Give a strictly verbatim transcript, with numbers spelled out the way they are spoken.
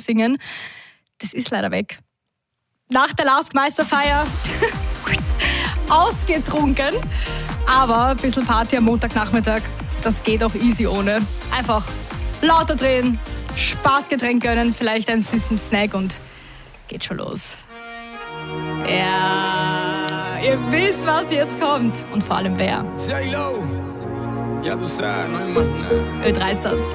singen. Das ist leider weg. Nach der Lask-Meisterfeier ausgetrunken. Aber ein bisschen Party am Montagnachmittag, das geht auch easy ohne. Einfach lauter drehen, Spaßgetränk gönnen, vielleicht einen süßen Snack und geht schon los. Ja, ihr wisst, was jetzt kommt. Und vor allem wer. J-Lo. Ja, du sagst, no hay más nada. Ö drei ist das.